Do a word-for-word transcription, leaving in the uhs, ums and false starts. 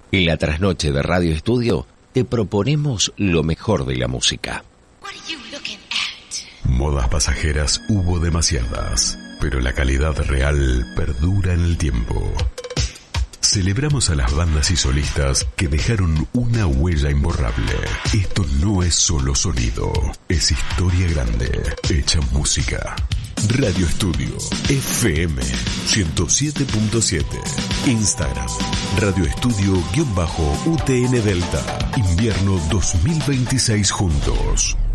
En la trasnoche de Radio Estudio te proponemos lo mejor de la música. Modas pasajeras hubo demasiadas, pero la calidad real perdura en el tiempo. Celebramos a las bandas y solistas que dejaron una huella imborrable. Esto no es solo sonido, es historia grande, hecha música. Radio Estudio, F M ciento siete punto siete. Instagram, Radio Estudio-U T N Delta. Invierno dos mil veintiséis juntos.